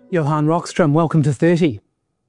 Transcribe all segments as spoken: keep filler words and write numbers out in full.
Johan Rockström, welcome to thirty.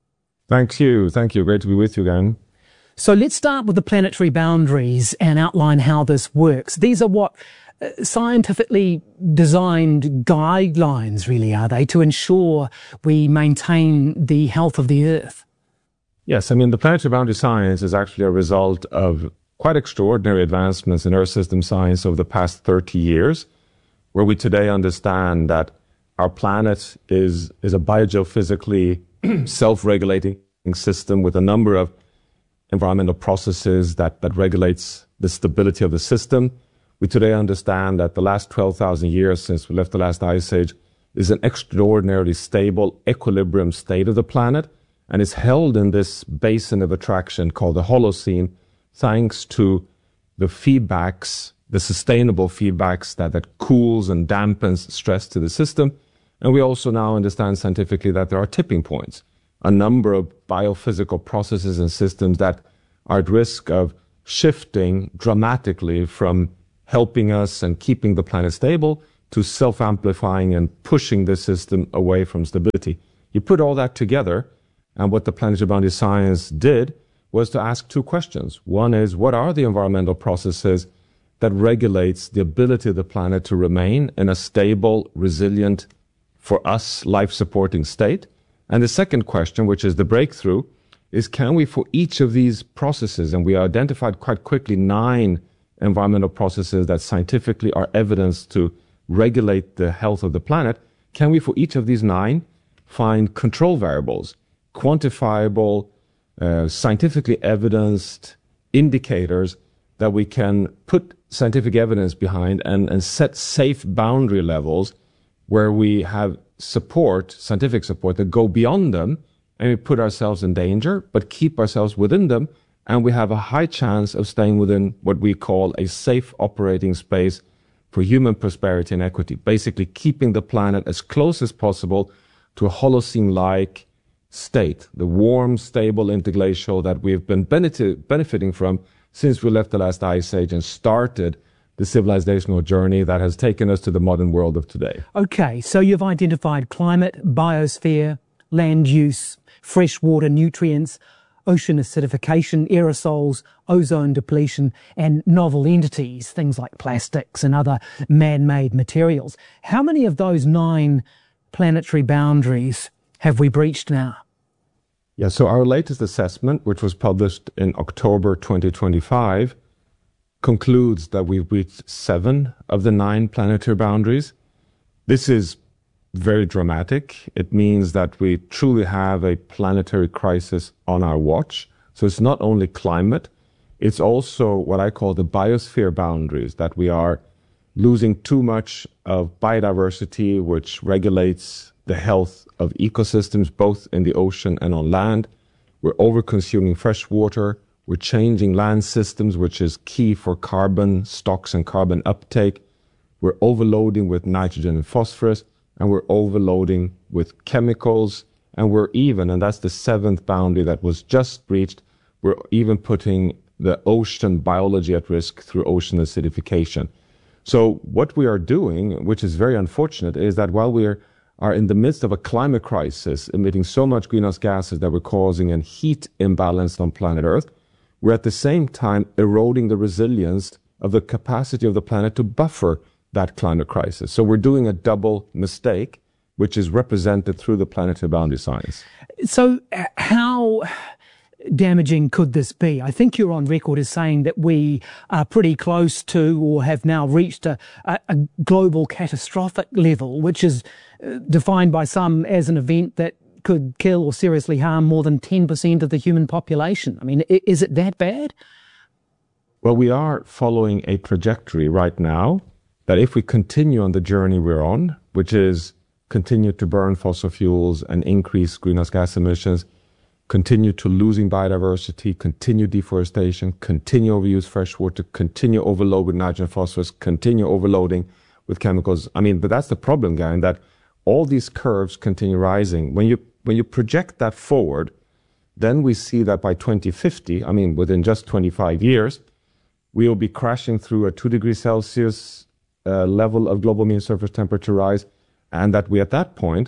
Thank you. Thank you. Great to be with you again. So let's start with the planetary boundaries and outline how this works. These are what uh, scientifically designed guidelines, really, are they, to ensure we maintain the health of the Earth? Yes, I mean, the planetary boundary science is actually a result of quite extraordinary advancements in Earth system science over the past thirty years, where we today understand that our planet is, is a biogeophysically self-regulating system with a number of environmental processes that, that regulates the stability of the system. We today understand that the last twelve thousand years since we left the last ice age is an extraordinarily stable equilibrium state of the planet and is held in this basin of attraction called the Holocene, thanks to the feedbacks, the sustainable feedbacks that, that cools and dampens stress to the system. And we also now understand scientifically that there are tipping points, a number of biophysical processes and systems that are at risk of shifting dramatically from helping us and keeping the planet stable to self-amplifying and pushing the system away from stability. You put all that together, and what the planetary boundary science did was to ask two questions. One is, what are the environmental processes that regulates the ability of the planet to remain in a stable, resilient, for us, life-supporting state? And the second question, which is the breakthrough, is can we, for each of these processes, and we identified quite quickly nine environmental processes that scientifically are evidence to regulate the health of the planet, can we, for each of these nine, find control variables, quantifiable, uh, scientifically evidenced indicators that we can put scientific evidence behind and, and set safe boundary levels where we have support, scientific support, that go beyond them and we put ourselves in danger, but keep ourselves within them, and we have a high chance of staying within what we call a safe operating space for human prosperity and equity, basically keeping the planet as close as possible to a Holocene-like state, the warm, stable interglacial that we've been benefit, benefiting from since we left the last ice age and started the civilizational journey that has taken us to the modern world of today. Okay, so you've identified climate, biosphere, land use, freshwater nutrients, ocean acidification, aerosols, ozone depletion, and novel entities, things like plastics and other man-made materials. How many of those nine planetary boundaries have we breached now? Yeah, so our latest assessment, which was published in October twenty twenty-five, concludes that we've reached seven of the nine planetary boundaries. This is very dramatic. It means that we truly have a planetary crisis on our watch. So it's not only climate, it's also what I call the biosphere boundaries, that we are losing too much of biodiversity, which regulates the health of ecosystems, both in the ocean and on land. We're over-consuming fresh water. We're changing land systems, which is key for carbon stocks and carbon uptake. We're overloading with nitrogen and phosphorus, and we're overloading with chemicals. And we're even, and that's the seventh boundary that was just breached, we're even putting the ocean biology at risk through ocean acidification. So what we are doing, which is very unfortunate, is that while we are, are in the midst of a climate crisis, emitting so much greenhouse gases that we're causing a heat imbalance on planet Earth, we're at the same time eroding the resilience of the capacity of the planet to buffer that climate crisis. So we're doing a double mistake, which is represented through the planetary boundary science. So uh, how damaging could this be? I think you're on record as saying that we are pretty close to or have now reached a, a, a global catastrophic level, which is uh, defined by some as an event that could kill or seriously harm more than ten percent of the human population. I mean, is it that bad? Well, we are following a trajectory right now that if we continue on the journey we're on, which is continue to burn fossil fuels and increase greenhouse gas emissions, continue to losing biodiversity, continue deforestation, continue overuse fresh water, continue overload with nitrogen and phosphorus, continue overloading with chemicals. I mean, but that's the problem, Gary, that all these curves continue rising. When you when you project that forward, then we see that by twenty fifty, I mean, within just twenty-five years, we will be crashing through a two degrees Celsius uh, level of global mean surface temperature rise, and that we at that point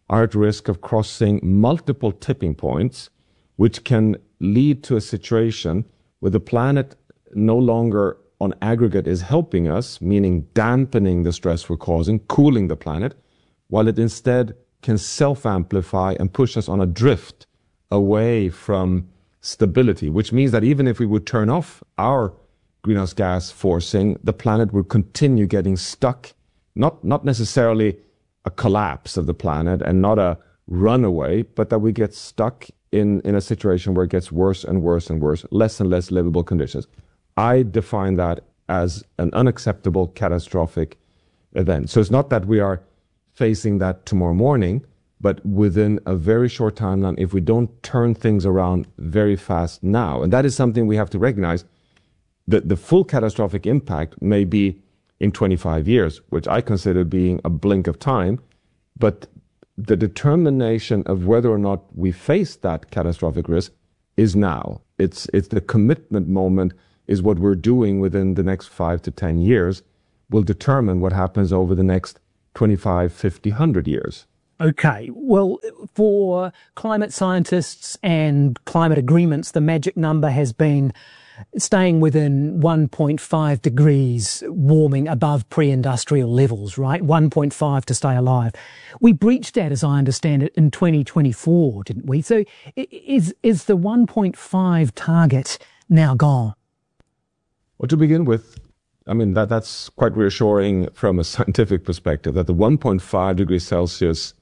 are at risk of crossing multiple tipping points, which can lead to a situation where the planet no longer on aggregate is helping us, meaning dampening the stress we're causing, cooling the planet, while it instead can self-amplify and push us on a drift away from stability, which means that even if we would turn off our greenhouse gas forcing, the planet would continue getting stuck, not, not necessarily a collapse of the planet and not a runaway, but that we get stuck in, in a situation where it gets worse and worse and worse, less and less livable conditions. I define that as an unacceptable, catastrophic event. So it's not that we are facing that tomorrow morning, but within a very short timeline, if we don't turn things around very fast now. And that is something we have to recognize, that the full catastrophic impact may be in twenty-five years, which I consider being a blink of time. But the determination of whether or not we face that catastrophic risk is now. It's, it's the commitment moment is what we're doing within the next five to ten years will determine what happens over the next twenty-five, fifty, one hundred years. Okay, well, for climate scientists and climate agreements, the magic number has been staying within one point five degrees warming above pre-industrial levels, right? one point five to stay alive. We breached that, as I understand it, in twenty twenty-four, didn't we? So is, is the one point five target now gone? Well, to begin with, I mean, that, that's quite reassuring from a scientific perspective, that the one point five degrees Celsius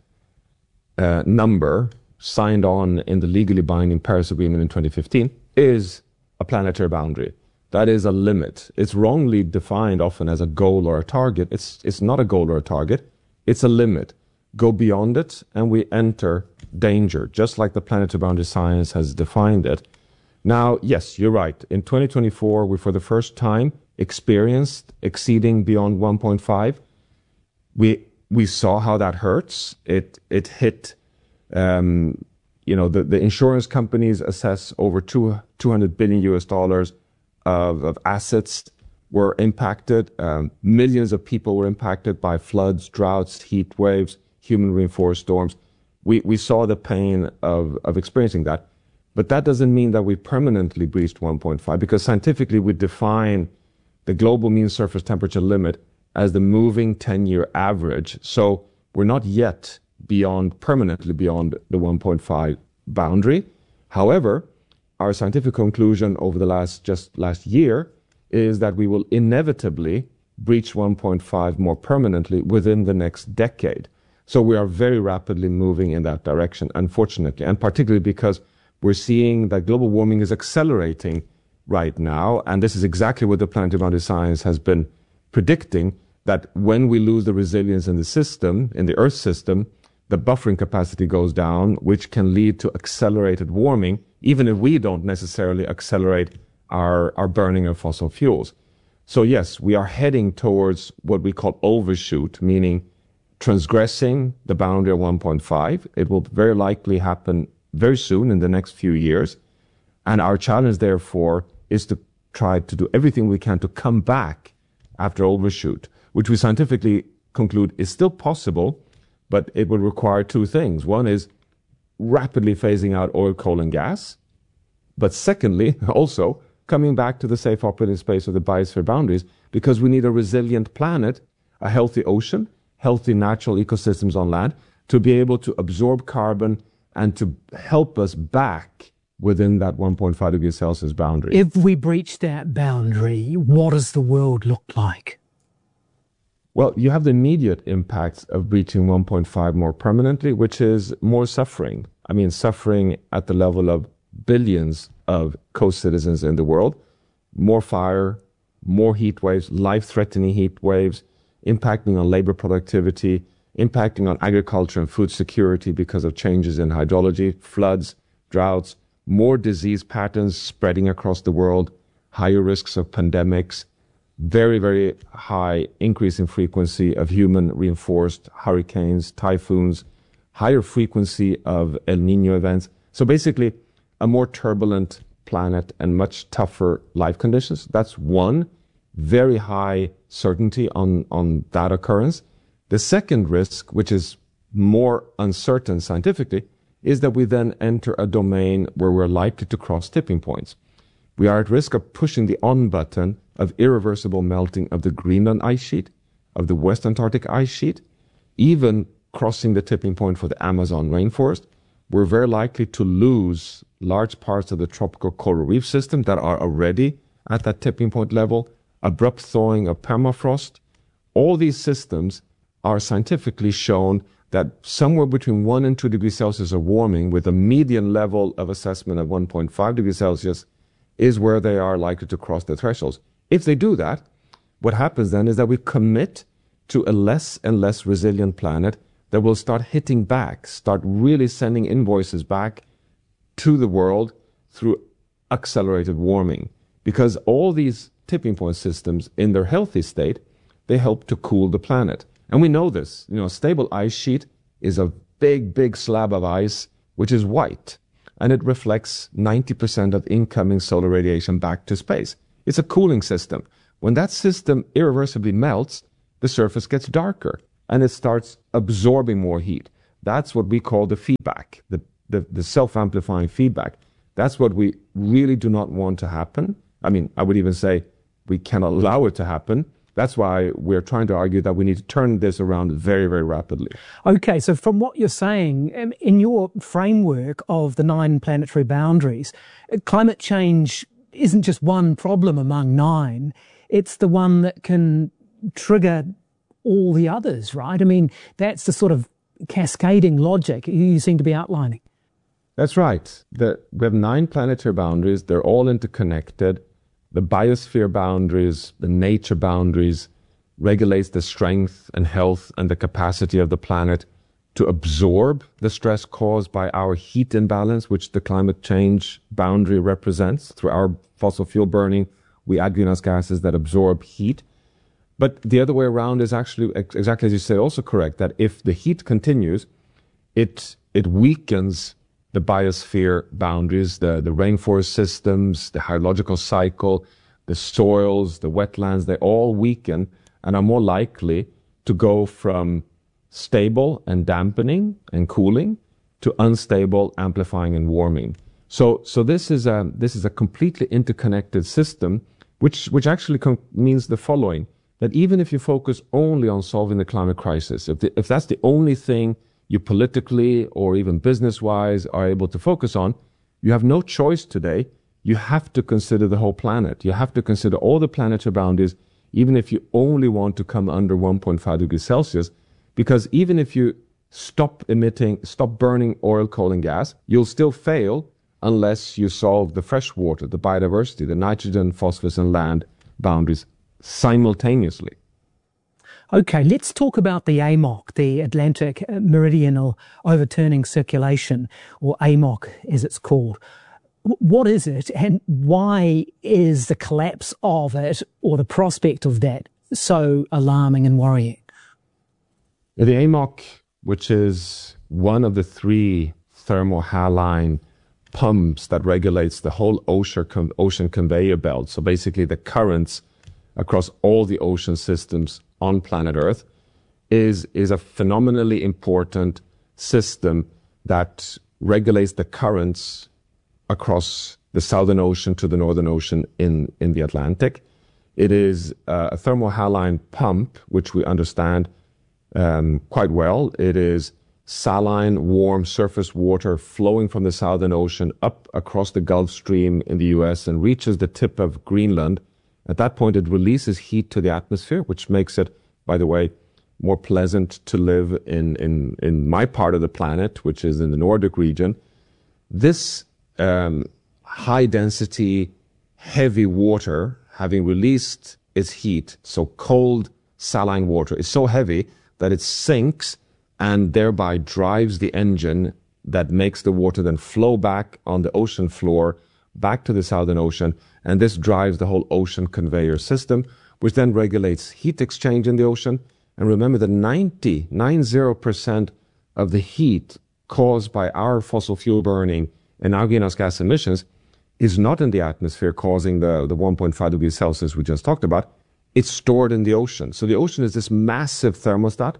uh, number signed on in the legally binding Paris Agreement in twenty fifteen is a planetary boundary. That is a limit. It's wrongly defined often as a goal or a target. It's, it's not a goal or a target. It's a limit. Go beyond it and we enter danger, just like the planetary boundary science has defined it. Now, yes, you're right. In twenty twenty-four, we for the first time experienced exceeding beyond one point five. We we saw how that hurts. It it hit, um, you know, the, the insurance companies assess over two, 200 billion U S dollars of, of assets were impacted. Um, millions of people were impacted by floods, droughts, heat waves, human reinforced storms. We we saw the pain of, of experiencing that. But that doesn't mean that we permanently breached one point five, because scientifically we define the global mean surface temperature limit as the moving ten-year average. So we're not yet beyond, permanently beyond the one point five boundary. However, our scientific conclusion over the last, just last year, is that we will inevitably breach one point five more permanently within the next decade. So we are very rapidly moving in that direction, unfortunately, and particularly because we're seeing that global warming is accelerating right now, and this is exactly what the planetary boundary science has been predicting, that when we lose the resilience in the system, in the Earth system, the buffering capacity goes down, which can lead to accelerated warming, even if we don't necessarily accelerate our, our burning of fossil fuels. So yes, we are heading towards what we call overshoot, meaning transgressing the boundary of one point five. It will very likely happen very soon in the next few years. And our challenge, therefore, is to try to do everything we can to come back after overshoot, which we scientifically conclude is still possible, but it will require two things. One is rapidly phasing out oil, coal, and gas. But secondly, also coming back to the safe operating space of the biosphere boundaries, because we need a resilient planet, a healthy ocean, healthy natural ecosystems on land, to be able to absorb carbon and to help us back within that one point five degrees Celsius boundary. If we breach that boundary, what does the world look like? Well, you have the immediate impacts of breaching one point five more permanently, which is more suffering. I mean, suffering at the level of billions of co-citizens in the world, more fire, more heat waves, life-threatening heat waves, impacting on labor productivity, impacting on agriculture and food security because of changes in hydrology, floods, droughts, more disease patterns spreading across the world, higher risks of pandemics, very, very high increase in frequency of human-reinforced hurricanes, typhoons, higher frequency of El Niño events. So basically, a more turbulent planet and much tougher life conditions. That's one very high certainty on, on that occurrence. The second risk, which is more uncertain scientifically is that we then enter a domain where we're likely to cross tipping points. We are at risk of pushing the on button of irreversible melting of the Greenland ice sheet, of the West Antarctic ice sheet, even crossing the tipping point for the Amazon rainforest. We're very likely to lose large parts of the tropical coral reef system that are already at that tipping point level, abrupt thawing of permafrost. All these systems are scientifically shown that somewhere between one and two degrees Celsius of warming, with a median level of assessment of one point five degrees Celsius, is where they are likely to cross the thresholds. If they do that, what happens then is that we commit to a less and less resilient planet that will start hitting back, start really sending invoices back to the world through accelerated warming. Because all these tipping point systems in their healthy state, they help to cool the planet. And we know this. You know, a stable ice sheet is a big, big slab of ice, which is white. And it reflects ninety percent of incoming solar radiation back to space. It's a cooling system. When that system irreversibly melts, the surface gets darker and it starts absorbing more heat. That's what we call the feedback, the, the, the self-amplifying feedback. That's what we really do not want to happen. I mean, I would even say we cannot allow it to happen. That's why we're trying to argue that we need to turn this around very, very rapidly. Okay, so from what you're saying, in your framework of the nine planetary boundaries, climate change isn't just one problem among nine. It's the one that can trigger all the others, right? I mean, that's the sort of cascading logic you seem to be outlining. That's right. The, we have nine planetary boundaries. They're all interconnected. The biosphere boundaries, the nature boundaries, regulates the strength and health and the capacity of the planet to absorb the stress caused by our heat imbalance, which the climate change boundary represents. Through our fossil fuel burning, we add greenhouse gases that absorb heat. But the other way around is actually, exactly as you say, also correct, that if the heat continues, it it weakens the biosphere boundaries, the, the rainforest systems, the hydrological cycle, the soils, the wetlands, they all weaken and are more likely to go from stable and dampening and cooling to unstable, amplifying and warming. So, so this is a, this is a completely interconnected system, which, which actually com- means the following, that even if you focus only on solving the climate crisis, if, the, if that's the only thing you politically or even business-wise are able to focus on, you have no choice today. You have to consider the whole planet. You have to consider all the planetary boundaries, even if you only want to come under one point five degrees Celsius, because even if you stop emitting, stop burning oil, coal, and gas, you'll still fail unless you solve the fresh water, the biodiversity, the nitrogen, phosphorus, and land boundaries simultaneously. Okay, let's talk about the A M O C, the Atlantic Meridional Overturning Circulation, or A M O C as it's called. What is it, and why is the collapse of it, or the prospect of that, so alarming and worrying? The A M O C, which is one of the three thermohaline pumps that regulates the whole ocean, ocean conveyor belt, so basically the currents across all the ocean systems on planet Earth, is, is a phenomenally important system that regulates the currents across the Southern Ocean to the Northern Ocean in, in the Atlantic. It is a thermohaline pump, which we understand um, quite well. It is saline, warm surface water flowing from the Southern Ocean up across the Gulf Stream in the U S and reaches the tip of Greenland. At that point, it releases heat to the atmosphere, which makes it, by the way, more pleasant to live in, in, in my part of the planet, which is in the Nordic region. This um, high-density, heavy water, having released its heat, so cold, saline water, is so heavy that it sinks and thereby drives the engine that makes the water then flow back on the ocean floor, back to the Southern Ocean, and this drives the whole ocean conveyor system, which then regulates heat exchange in the ocean. And remember that ninety, ninety percent of the heat caused by our fossil fuel burning and our greenhouse gas emissions is not in the atmosphere causing the, the one point five degrees Celsius we just talked about. It's stored in the ocean. So the ocean is this massive thermostat.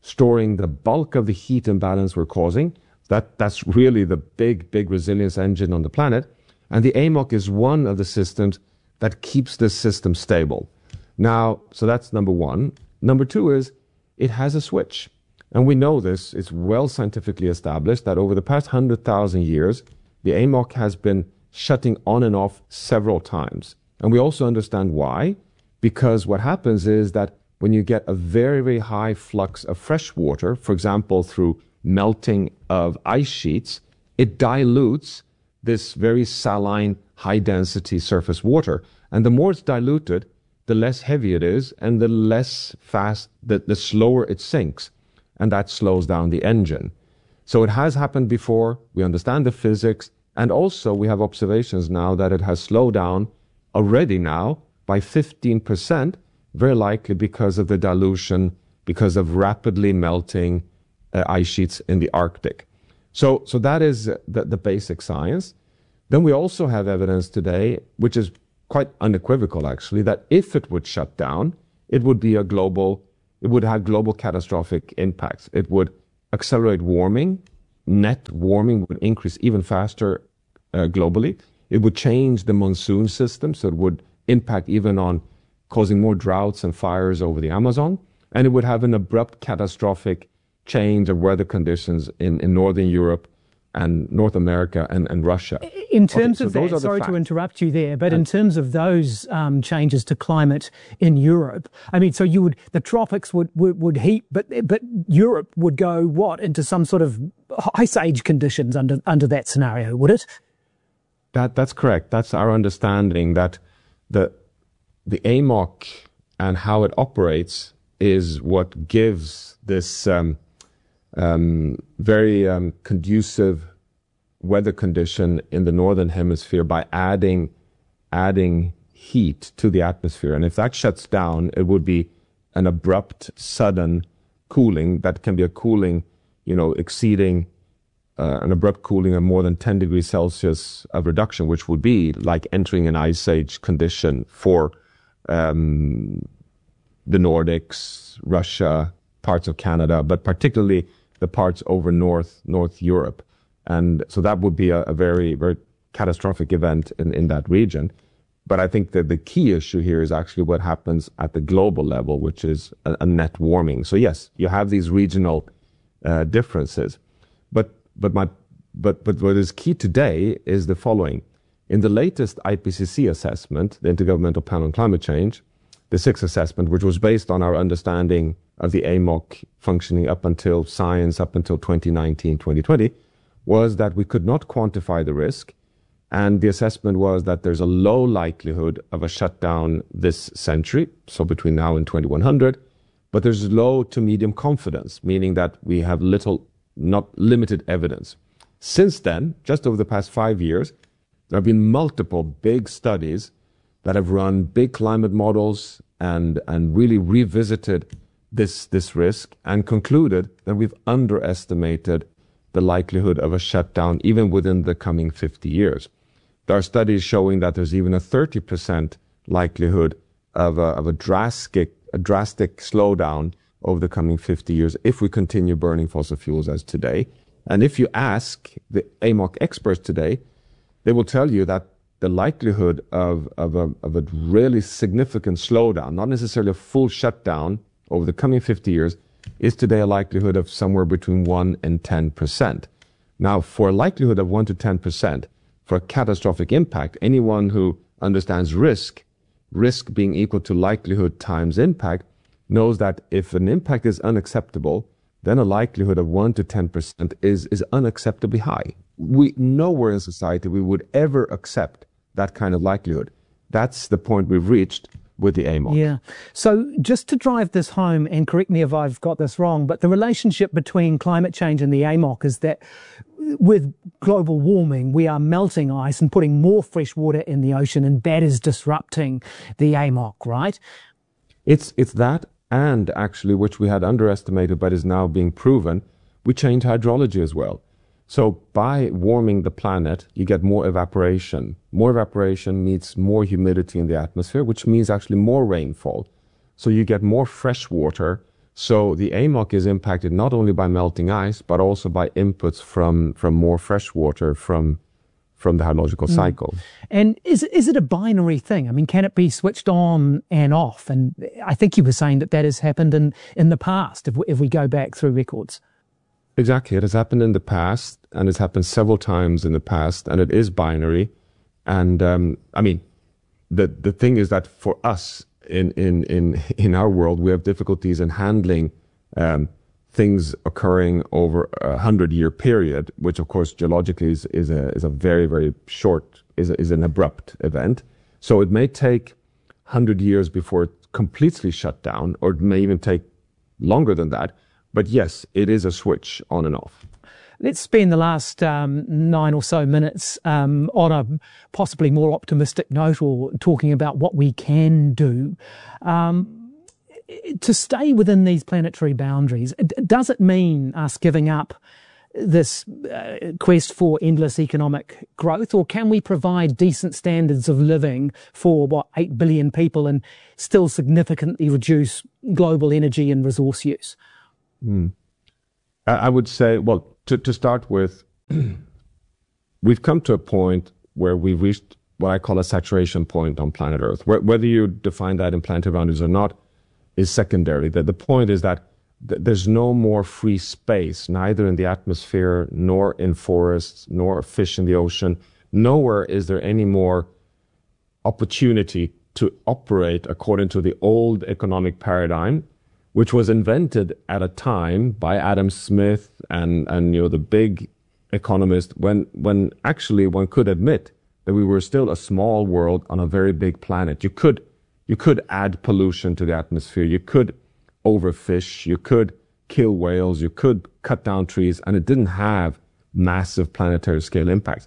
storing the bulk of the heat imbalance we're causing. That, that's really the big, big resilience engine on the planet. And the A M O C is one of the systems that keeps this system stable. Now, so that's number one. Number two is it has a switch. And we know this, it's well scientifically established that over the past one hundred thousand years, the A M O C has been shutting on and off several times. And we also understand why, because what happens is that when you get a very, very high flux of fresh water, for example, through melting of ice sheets, it dilutes this very saline, high-density surface water. And the more it's diluted, the less heavy it is, and the less fast, the, the slower it sinks. And that slows down the engine. So it has happened before. We understand the physics. And also we have observations now that it has slowed down already now by fifteen percent, very likely because of the dilution, because of rapidly melting uh, ice sheets in the Arctic. So, so that is the, the basic science. Then we also have evidence today, which is quite unequivocal actually, that if it would shut down, it would be a global, it would have global catastrophic impacts. It would accelerate warming. Net warming would increase even faster uh, globally. It would change the monsoon system, so it would impact even on causing more droughts and fires over the Amazon. And it would have an abrupt catastrophic change of weather conditions in, in Northern Europe and North America and, and Russia. In terms okay, of so that, sorry facts. to interrupt you there, but and, in terms of those um, changes to climate in Europe, I mean, so you would, the tropics would, would, would heat, but, but Europe would go, what, into some sort of ice age conditions under, under that scenario, would it? That, that's correct. That's our understanding, that the, the A M O C and how it operates is what gives this um, um, very um, conducive weather condition in the northern hemisphere by adding adding heat to the atmosphere. And if that shuts down, it would be an abrupt, sudden cooling. That can be a cooling, you know, exceeding uh, an abrupt cooling of more than ten degrees Celsius of reduction, which would be like entering an ice age condition for um, the Nordics, Russia, parts of Canada, but particularly the parts over North, North Europe. And so that would be a, a very, very catastrophic event in, in that region. But I think that the key issue here is actually what happens at the global level, which is a, a net warming. So yes, you have these regional uh, differences. But, but my, but, but what is key today is the following. In the latest I P C C assessment, the Intergovernmental Panel on Climate Change, the sixth assessment, which was based on our understanding of the A M O C functioning up until science, up until twenty nineteen, twenty twenty, was that we could not quantify the risk. And the assessment was that there's a low likelihood of a shutdown this century, so between now and twenty-one hundred, but there's low to medium confidence, meaning that we have little, not limited evidence. Since then, just over the past five years, there have been multiple big studies that have run big climate models and, and really revisited this, this risk and concluded that we've underestimated the likelihood of a shutdown even within the coming fifty years. There are studies showing that there's even a thirty percent likelihood of a, of a drastic, a drastic slowdown over the coming fifty years if we continue burning fossil fuels as today. And if you ask the A M O C experts today, they will tell you that the likelihood of, of, a, of a really significant slowdown, not necessarily a full shutdown over the coming fifty years, is today a likelihood of somewhere between one and ten percent. Now, for a likelihood of one to ten percent, for a catastrophic impact, anyone who understands risk, risk being equal to likelihood times impact, knows that if an impact is unacceptable, then a likelihood of one to ten percent is, is unacceptably high. We, nowhere in society we would ever accept that kind of likelihood. That's the point we've reached with the A M O C. Yeah. So just to drive this home, and correct me if I've got this wrong, but the relationship between climate change and the A M O C is that with global warming, we are melting ice and putting more fresh water in the ocean, and that is disrupting the A M O C, right? It's, it's that, and actually, which we had underestimated but is now being proven, we change hydrology as well. So by warming the planet, you get more evaporation. More evaporation means more humidity in the atmosphere, which means actually more rainfall. So you get more fresh water So the A M O C is impacted not only by melting ice, but also by inputs from, from more fresh water from, from the hydrological mm. cycle. And is, is it a binary thing? I mean, can it be switched on and off? And I think you were saying that that has happened in, in the past, if we, if we go back through records. Exactly. It has happened in the past, and it's happened several times in the past, and it is binary. And, um, I mean, the, the thing is that for us, in, in, in, in our world, we have difficulties in handling, um, things occurring over a hundred year period, which of course geologically is, is a, is a very, very short, is, a, is an abrupt event. So it may take hundred years before it completely shut down, or it may even take longer than that. But yes, it is a switch on and off. Let's spend the last um, nine or so minutes um, on a possibly more optimistic note, or talking about what we can do. Um, to stay within these planetary boundaries, does it mean us giving up this uh, quest for endless economic growth, or can we provide decent standards of living for, what, eight billion people and still significantly reduce global energy and resource use? Mm. I would say, well, to, to start with, we've come to a point where we've reached what I call a saturation point on planet Earth. Whether you define that in planetary boundaries or not is secondary. The, the point is that th- there's no more free space, neither in the atmosphere, nor in forests, nor fish in the ocean. Nowhere is there any more opportunity to operate according to the old economic paradigm, which was invented at a time by Adam Smith and, and you know, the big economist, when, when actually one could admit that we were still a small world on a very big planet. You could, you could add pollution to the atmosphere. You could overfish. You could kill whales. You could cut down trees, and it didn't have massive planetary scale impacts.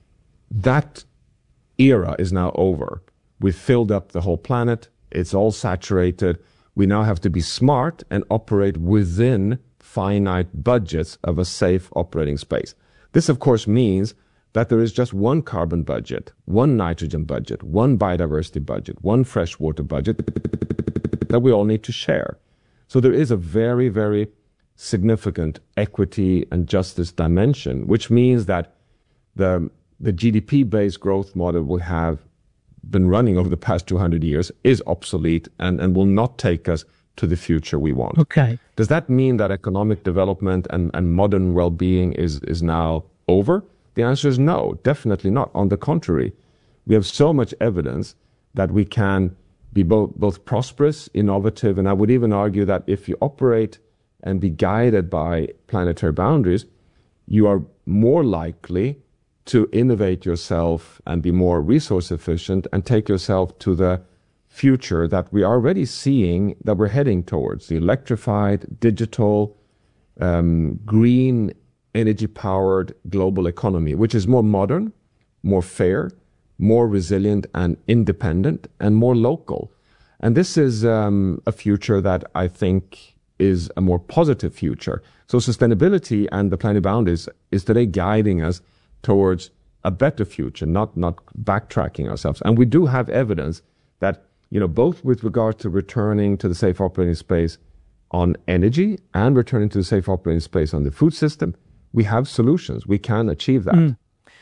That era is now over. We've filled up the whole planet. It's all saturated. We now have to be smart and operate within finite budgets of a safe operating space. This, of course, means that there is just one carbon budget, one nitrogen budget, one biodiversity budget, one freshwater budget that we all need to share. So there is a very, very significant equity and justice dimension, which means that the, the G D P-based growth model we have been running over the past two hundred years is obsolete and, and will not take us to the future we want. Okay. Does that mean that economic development and, and modern well-being is, is now over? The answer is no, definitely not. On the contrary, we have so much evidence that we can be both, both prosperous, innovative, and I would even argue that if you operate and be guided by planetary boundaries, you are more likely to innovate yourself and be more resource efficient and take yourself to the future that we are already seeing that we're heading towards, the electrified, digital, um, green, energy-powered global economy, which is more modern, more fair, more resilient and independent, and more local. And this is um, a future that I think is a more positive future. So sustainability and the planetary boundaries is today guiding us towards a better future, not not backtracking ourselves. And we do have evidence that, you know, both with regard to returning to the safe operating space on energy and returning to the safe operating space on the food system, we have solutions. We can achieve that. Mm.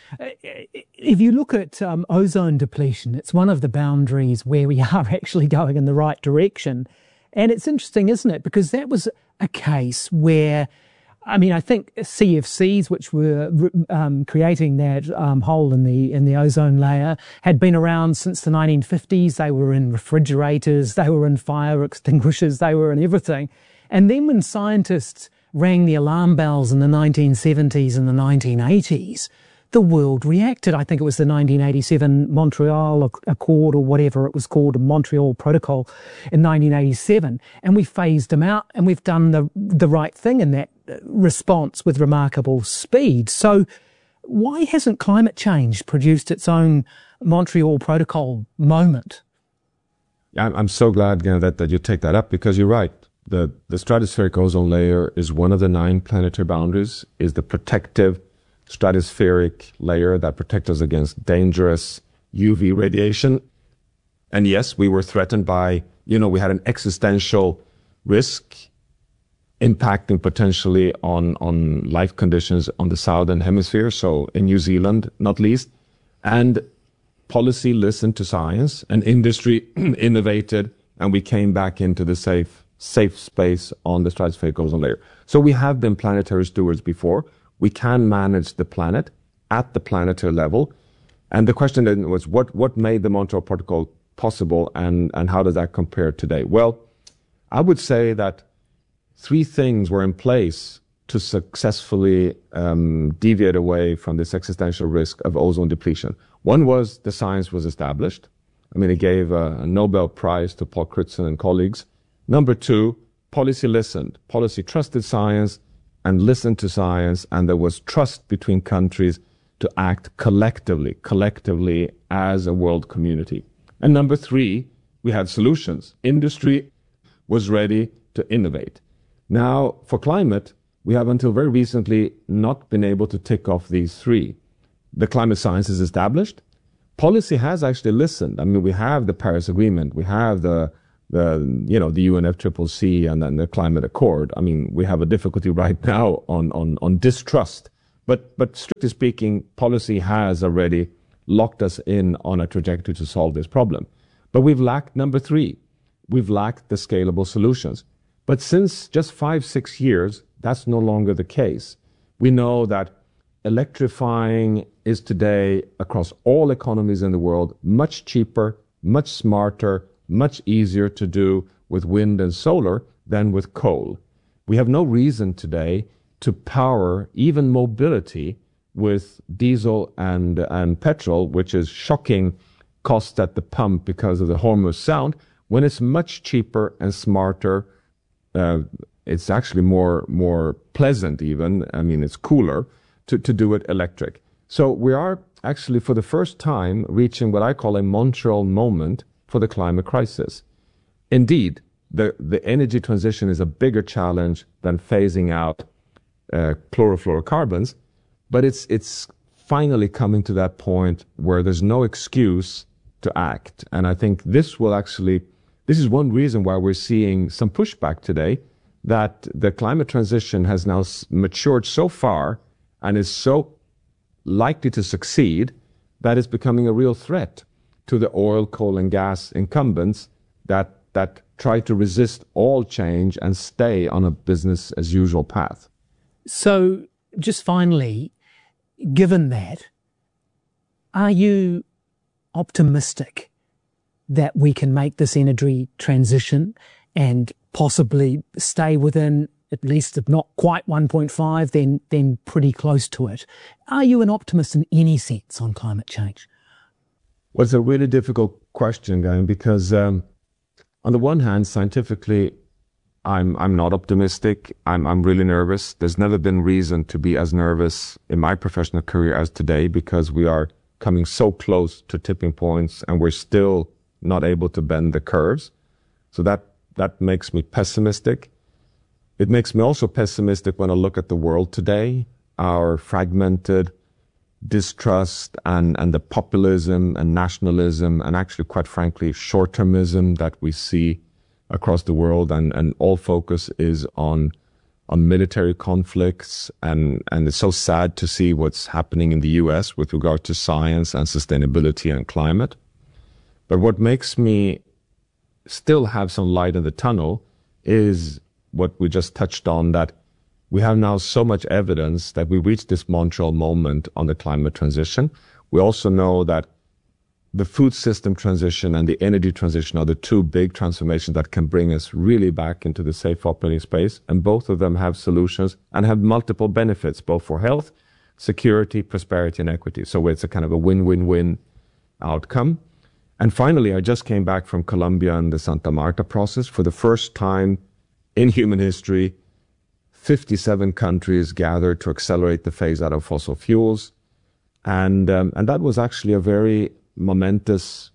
If you look at um, ozone depletion, it's one of the boundaries where we are actually going in the right direction. And it's interesting, isn't it? Because that was a case where, I mean, I think C F Cs, which were um, creating that um, hole in the in the ozone layer, had been around since the nineteen fifties. They were in refrigerators, they were in fire extinguishers, they were in everything. And then when scientists rang the alarm bells in the nineteen seventies and the nineteen eighties, the world reacted. I think it was the nineteen eighty-seven Montreal Accord, or whatever it was called, the Montreal Protocol in nineteen eighty-seven. And we phased them out, and we've done the the right thing in that response with remarkable speed. So why hasn't climate change produced its own Montreal Protocol moment? I'm so glad, you know, that, that you take that up, because you're right. The, the stratospheric ozone layer is one of the nine planetary boundaries, is the protective stratospheric layer that protects us against dangerous U V radiation. And yes, we were threatened by, you know, we had an existential risk impacting potentially on, on life conditions on the southern hemisphere, so in New Zealand, not least. And policy listened to science, and industry innovated, and we came back into the safe, safe space on the stratospheric ozone layer. So we have been planetary stewards before. We can manage the planet at the planetary level. And the question then was, what, what made the Montreal Protocol possible, and, and how does that compare today? Well, I would say that three things were in place to successfully um, deviate away from this existential risk of ozone depletion. One was the science was established. I mean, it gave a, a Nobel Prize to Paul Crutzen and colleagues. Number two, policy listened. Policy trusted science and listened to science, and there was trust between countries to act collectively, collectively as a world community. And number three, we had solutions. Industry was ready to innovate. Now, for climate, we have until very recently not been able to tick off these three. The climate science is established. Policy has actually listened. I mean, we have the Paris Agreement. We have the, the you know, the U N F C C C and then the Climate Accord. I mean, we have a difficulty right now on, on, on distrust. But, but strictly speaking, policy has already locked us in on a trajectory to solve this problem. But we've lacked number three. We've lacked the scalable solutions. But since just five, six years, that's no longer the case. We know that electrifying is today, across all economies in the world, much cheaper, much smarter, much easier to do with wind and solar than with coal. We have no reason today to power even mobility with diesel and, and petrol, which is shocking cost at the pump because of the Hormuz Sound, when it's much cheaper and smarter. Uh, it's actually more, more pleasant even. I mean, it's cooler to, to do it electric. So we are actually for the first time reaching what I call a Montreal moment for the climate crisis. Indeed, the, the energy transition is a bigger challenge than phasing out uh, chlorofluorocarbons, but it's, it's finally coming to that point where there's no excuse to act. And I think this will actually, this is one reason why we're seeing some pushback today, that the climate transition has now matured so far and is so likely to succeed that it's becoming a real threat to the oil, coal, and gas incumbents that, that try to resist all change and stay on a business as usual path. So just finally, given that, are you optimistic that we can make this energy transition and possibly stay within, at least if not quite one point five, then, then pretty close to it? Are you an optimist in any sense on climate change? Well, it's a really difficult question, Guy, because um, on the one hand, scientifically, I'm I'm not optimistic. I'm I'm really nervous. There's never been reason to be as nervous in my professional career as today, because we are coming so close to tipping points and we're still not able to bend the curves. So that that makes me pessimistic. It makes me also pessimistic when I look at the world today, our fragmented distrust and, and the populism and nationalism and actually, quite frankly, short-termism that we see across the world, and, and all focus is on on military conflicts, and, and it's so sad to see what's happening in the U S with regard to science and sustainability and climate. But what makes me still have some light in the tunnel is what we just touched on, that we have now so much evidence that we reached this Montreal moment on the climate transition. We also know that the food system transition and the energy transition are the two big transformations that can bring us really back into the safe operating space. And both of them have solutions and have multiple benefits, both for health, security, prosperity, and equity. So it's a kind of a win-win-win outcome. And finally, I just came back from Colombia and the Santa Marta process. For the first time in human history, fifty-seven countries gathered to accelerate the phase out of fossil fuels. And, um, and that was actually a very momentous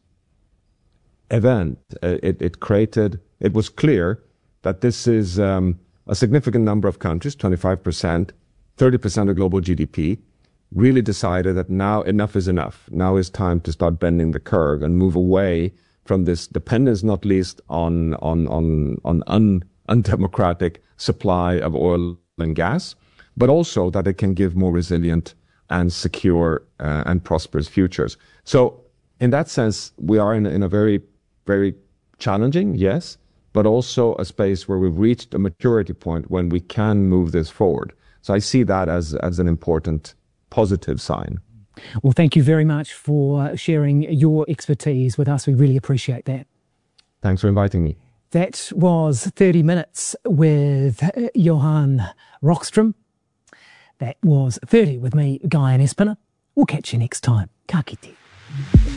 event. It, it created, it was clear that this is um, a significant number of countries, twenty-five percent, thirty percent of global G D P, really decided that now enough is enough. Now is time to start bending the curve and move away from this dependence, not least on, on, on, on un, undemocratic supply of oil and gas, but also that it can give more resilient and secure uh, and prosperous futures. So in that sense, we are in, in a very, very challenging, yes, but also a space where we've reached a maturity point when we can move this forward. So I see that as, as an important positive sign. Well, thank you very much for sharing your expertise with us. We really appreciate that. Thanks for inviting me. That was thirty minutes with Johan Rockström. That was thirty with me, Guy and Espiner. We'll catch you next time. Ka kite.